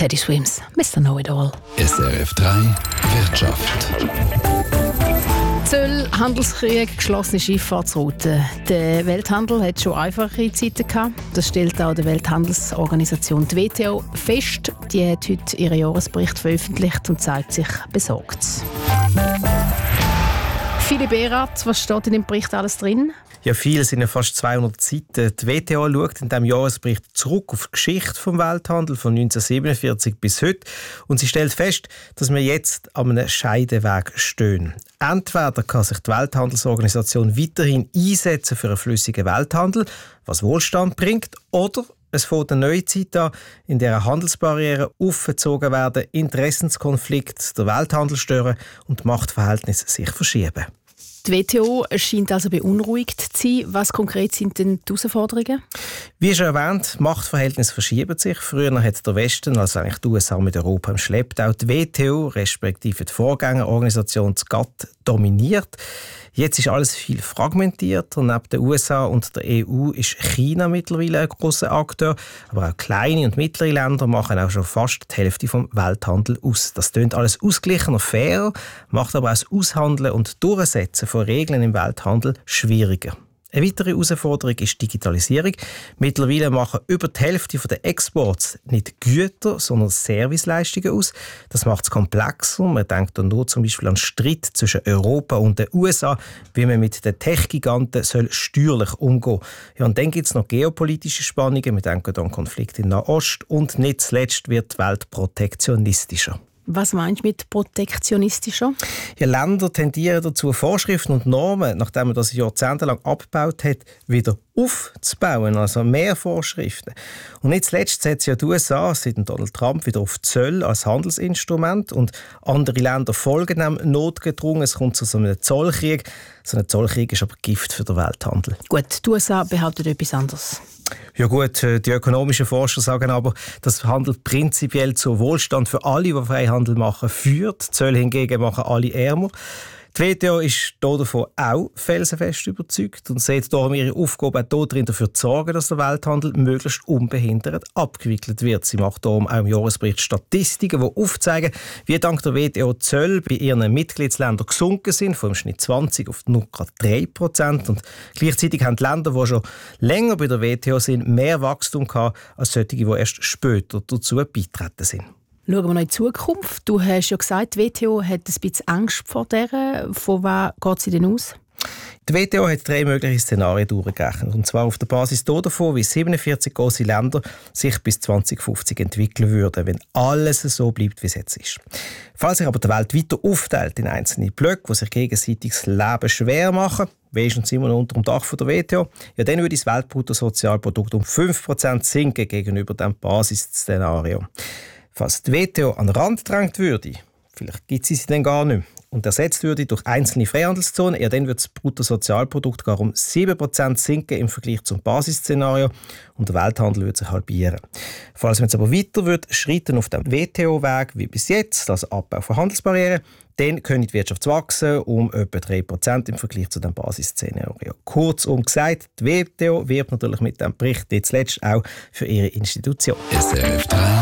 Teddy Swims, Mr. Know-it-all. SRF 3 Wirtschaft. Zölle, Handelskrieg, geschlossene Schifffahrtsrouten. Der Welthandel hat schon einfache Zeiten gehabt. Das stellt auch die Welthandelsorganisation die WTO fest. Die hat heute ihren Jahresbericht veröffentlicht und zeigt sich besorgt. Philipp Erath, was steht in dem Bericht alles drin? Ja, viel, sind ja fast 200 Seiten. Die WTO schaut in diesem Jahresbericht zurück auf die Geschichte des Welthandels von 1947 bis heute und sie stellt fest, dass wir jetzt an einem Scheideweg stehen. Entweder kann sich die Welthandelsorganisation weiterhin einsetzen für einen flüssigen Welthandel, was Wohlstand bringt, oder es fängt eine neue Zeit an, in der Handelsbarrieren aufgezogen werden, Interessenskonflikte den Welthandel stören und die Machtverhältnisse sich verschieben. Die WTO scheint also beunruhigt zu sein. Was konkret sind denn die Herausforderungen? Wie schon erwähnt, die Machtverhältnisse verschieben sich. Früher hat der Westen, also eigentlich die USA mit Europa im Schlepptau, die WTO, respektive die Vorgängerorganisation GATT, dominiert. Jetzt ist alles viel fragmentierter. Neben den USA und der EU ist China mittlerweile ein grosser Akteur. Aber auch kleine und mittlere Länder machen auch schon fast die Hälfte vom Welthandel aus. Das klingt alles ausgeglichener, fairer, macht aber auch das Aushandeln und Durchsetzen von Regeln im Welthandel schwieriger. Eine weitere Herausforderung ist die Digitalisierung. Mittlerweile machen über die Hälfte der Exports nicht Güter, sondern Serviceleistungen aus. Das macht es komplexer. Man denkt dann nur zum Beispiel an Streit zwischen Europa und den USA, wie man mit den Tech-Giganten steuerlich umgehen soll. Ja, und dann gibt es noch geopolitische Spannungen. Wir denken an Konflikte in Nahost. Und nicht zuletzt wird die Welt protektionistischer. Was meinst du mit protektionistischer? Ja, Länder tendieren dazu, Vorschriften und Normen, nachdem man das jahrzehntelang abgebaut hat, wieder aufzubauen, also mehr Vorschriften. Und nicht zuletzt setzt ja die USA seit Donald Trump wieder auf Zölle als Handelsinstrument und andere Länder folgen dem notgedrungen. Es kommt zu so einem Zollkrieg. So ein Zollkrieg ist aber Gift für den Welthandel. Gut, die USA behaupten etwas anderes. Ja gut, die ökonomischen Forscher sagen aber, dass Handel prinzipiell zu Wohlstand für alle, die Freihandel machen, führt. Zölle hingegen machen alle ärmer. Die WTO ist davon auch felsenfest überzeugt und sieht darum ihre Aufgabe auch darin, dafür zu sorgen, dass der Welthandel möglichst unbehindert abgewickelt wird. Sie macht darum auch im Jahresbericht Statistiken, die aufzeigen, wie dank der WTO die Zölle bei ihren Mitgliedsländern gesunken sind, vom Schnitt 20 auf nur gerade 3%. Und gleichzeitig haben die Länder, die schon länger bei der WTO sind, mehr Wachstum gehabt als solche, die erst später dazu beitreten sind. Schauen wir noch in die Zukunft. Du hast ja gesagt, die WTO hat ein bisschen Angst vor der. Von was geht sie denn aus? Die WTO hat 3 mögliche Szenarien durchgerechnet. Und zwar auf der Basis davon, wie 47 große Länder sich bis 2050 entwickeln würden, wenn alles so bleibt, wie es jetzt ist. Falls sich aber die Welt weiter aufteilt in einzelne Blöcke, die sich gegenseitig das Leben schwer machen, wenigstens immer noch unter dem Dach der WTO, ja, dann würde das Weltbruttosozialprodukt um 5% sinken gegenüber dem Basisszenario. Falls die WTO an den Rand gedrängt würde, vielleicht gibt es sie dann gar nicht mehr, und ersetzt würde durch einzelne Freihandelszonen, ja, dann würde das Bruttosozialprodukt gar um 7% sinken im Vergleich zum Basisszenario und der Welthandel würde sich halbieren. Falls man jetzt aber weiter würde schreiten auf dem WTO-Weg wie bis jetzt, also Abbau von Handelsbarrieren, dann könnte die Wirtschaft wachsen um etwa 3% im Vergleich zu dem Basisszenario. Kurzum gesagt, die WTO wirbt natürlich mit dem Bericht jetzt zuletzt auch für ihre Institution. SRF 3